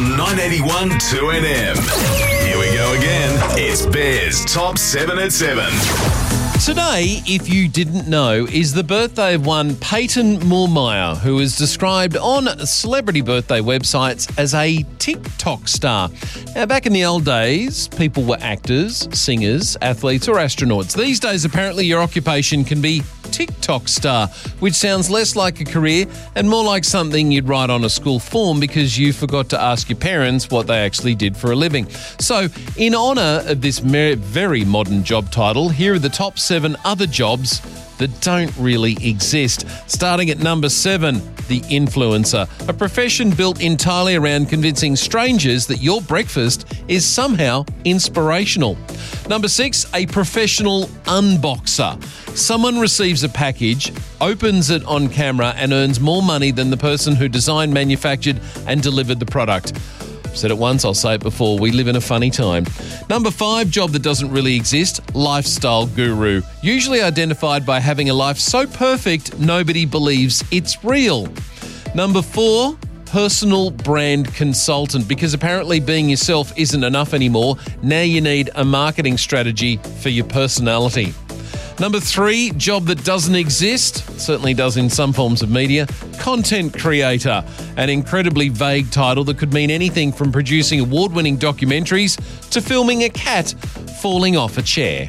on 981 2NM. Here we go again. It's Bear's Top 7 at 7. Today, if you didn't know, is the birthday of one Peyton Moormeyer, who is described on celebrity birthday websites as a TikTok star. Now, back in the old days, people were actors, singers, athletes or astronauts. These days, apparently, your occupation can be TikTok star, which sounds less like a career and more like something you'd write on a school form because you forgot to ask your parents what they actually did for a living. So, in honour of this very modern job title, here are the top 7 other jobs that don't really exist. Starting at number 7, the influencer, a profession built entirely around convincing strangers that your breakfast is somehow inspirational. Number 6, a professional unboxer. Someone receives a package, opens it on camera and earns more money than the person who designed, manufactured and delivered the product. I've said it once, I'll say it before. We live in a funny time. Number 5, job that doesn't really exist, lifestyle guru. Usually identified by having a life so perfect, nobody believes it's real. Number 4, personal brand consultant, because apparently being yourself isn't enough anymore. Now you need a marketing strategy for your personality. Number 3, job that doesn't exist, certainly does in some forms of media, content creator, an incredibly vague title that could mean anything from producing award-winning documentaries to filming a cat falling off a chair.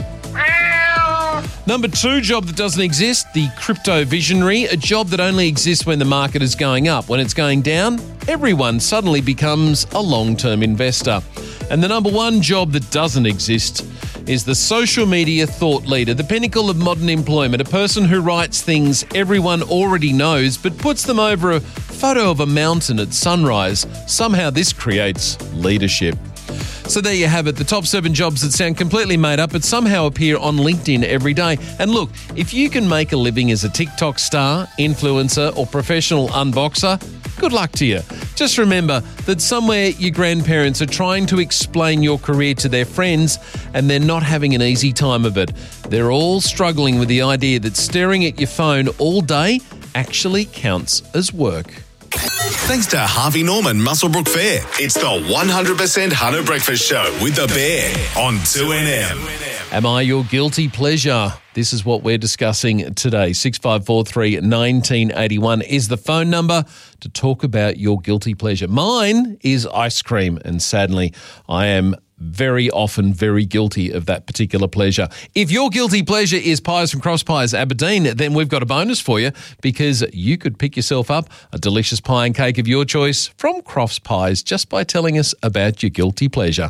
Number 2, job that doesn't exist, the crypto visionary, a job that only exists when the market is going up. When it's going down, everyone suddenly becomes a long-term investor. And the number 1 job that doesn't exist is the social media thought leader, the pinnacle of modern employment, a person who writes things everyone already knows but puts them over a photo of a mountain at sunrise. Somehow this creates leadership. So there you have it, the top 7 jobs that sound completely made up but somehow appear on LinkedIn every day. And look, if you can make a living as a TikTok star, influencer or professional unboxer, good luck to you. Just remember that somewhere your grandparents are trying to explain your career to their friends and they're not having an easy time of it. They're all struggling with the idea that staring at your phone all day actually counts as work. Thanks to Harvey Norman Muswellbrook Fair. It's the 100% Hunter Breakfast Show with the Bear on 2NM. Am I your guilty pleasure? This is what we're discussing today. 6543 1981 is the phone number to talk about your guilty pleasure. Mine is ice cream, and sadly, I am very often very guilty of that particular pleasure. If your guilty pleasure is pies from Crofts Pies Aberdeen, then we've got a bonus for you because you could pick yourself up a delicious pie and cake of your choice from Crofts Pies just by telling us about your guilty pleasure.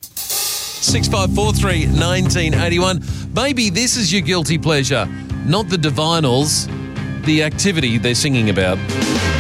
6543 1981. Maybe this is your guilty pleasure, not the Divinals, the activity they're singing about.